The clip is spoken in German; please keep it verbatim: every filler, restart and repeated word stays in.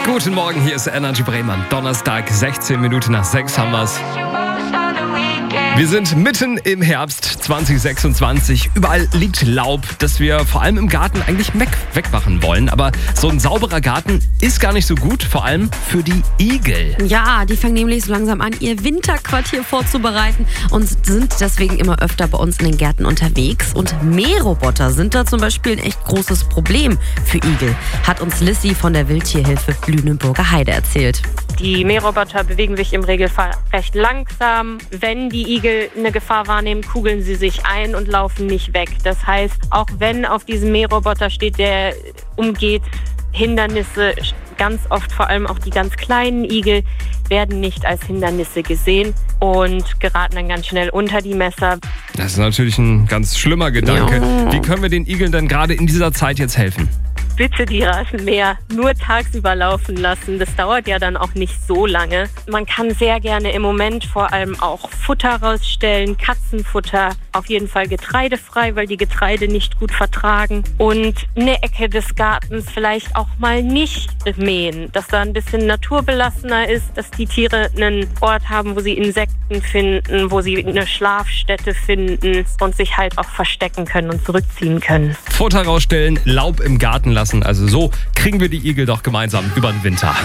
Guten Morgen, hier ist Energy Bremen. Donnerstag, sechzehn Minuten nach sechs haben wir's. Wir sind mitten im Herbst zwanzig sechsundzwanzig. Überall liegt Laub, das wir vor allem im Garten eigentlich weg, wegmachen wollen. Aber so ein sauberer Garten ist gar nicht so gut, vor allem für die Igel. Ja, die fangen nämlich so langsam an, ihr Winterquartier vorzubereiten und sind deswegen immer öfter bei uns in den Gärten unterwegs. Und Mähroboter sind da zum Beispiel ein echt großes Problem für Igel, hat uns Lissy von der Wildtierhilfe Lüneburger Heide erzählt. Die Mähroboter bewegen sich im Regelfall recht langsam. Wenn die Igel eine Gefahr wahrnehmen, kugeln sie sich ein und laufen nicht weg. Das heißt, auch wenn auf diesem Mähroboter steht, der umgeht Hindernisse, ganz oft vor allem auch die ganz kleinen Igel, werden nicht als Hindernisse gesehen und geraten dann ganz schnell unter die Messer. Das ist natürlich ein ganz schlimmer Gedanke. Ja. Wie können wir den Igeln denn gerade in dieser Zeit jetzt helfen? Bitte die Rasenmäher nur tagsüber laufen lassen. Das dauert ja dann auch nicht so lange. Man kann sehr gerne im Moment vor allem auch Futter rausstellen, Katzenfutter, auf jeden Fall getreidefrei, weil die Getreide nicht gut vertragen. Und eine Ecke des Gartens vielleicht auch mal nicht mähen, dass da ein bisschen naturbelassener ist, dass die Tiere einen Ort haben, wo sie Insekten finden, wo sie eine Schlafstätte finden und sich halt auch verstecken können und zurückziehen können. Futter rausstellen, Laub im Garten lassen. Also so kriegen wir die Igel doch gemeinsam über den Winter.